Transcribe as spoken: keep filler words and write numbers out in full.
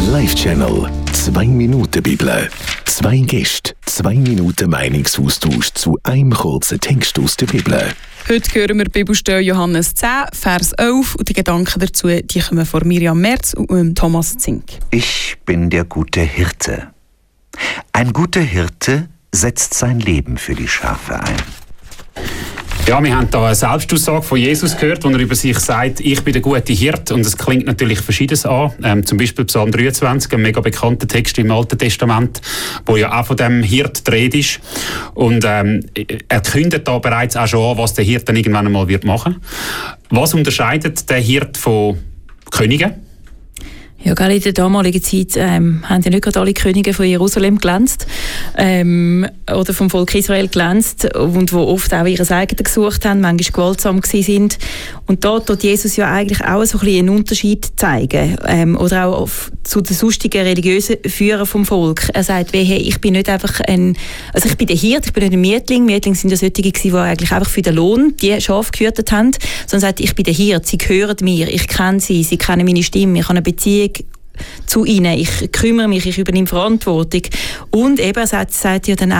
Live-Channel. Zwei Minuten Bibel. Zwei Gäste, zwei Minuten Meinungsaustausch zu einem kurzen Text aus der Bibel. Heute hören wir Bibelstelle Johannes zehn, Vers elf und die Gedanken dazu, die kommen von Miriam Merz und Thomas Zink. Ich bin der gute Hirte. Ein guter Hirte setzt sein Leben für die Schafe ein. Ja, wir haben hier eine Selbstaussage von Jesus gehört, wo er über sich sagt, ich bin der gute Hirt. Und es klingt natürlich Verschiedenes an. Ähm, zum Beispiel Psalm dreiundzwanzig, ein mega bekannter Text im Alten Testament, wo ja auch von dem Hirt die Rede ist. Und ähm, er kündet da bereits auch schon an, was der Hirt dann irgendwann einmal wird machen. Was unterscheidet der Hirt von Königen? Ja, gerade in der damaligen Zeit ähm, haben ja nicht gerade alle Könige von Jerusalem glänzt ähm, oder vom Volk Israel glänzt und wo oft auch ihre eigenen gesucht haben, manchmal gewaltsam gewesen sind. Und da tut Jesus ja eigentlich auch so ein bisschen einen Unterschied zeigen ähm, oder auch auf, zu den sonstigen religiösen Führern vom Volk. Er sagt, wie, hey, ich bin nicht einfach ein, also ich bin der Hirt, ich bin nicht ein Mietling. Mietlinge sind ja solche gewesen, die eigentlich einfach für den Lohn die Schafe gehütet haben, sondern sagt, ich bin der Hirt, sie gehören mir, ich kenne sie, sie kennen meine Stimme, ich habe eine Beziehung zu ihnen. Ich kümmere mich, ich übernehme Verantwortung. Und eben, sagt, sagt ja dann auch,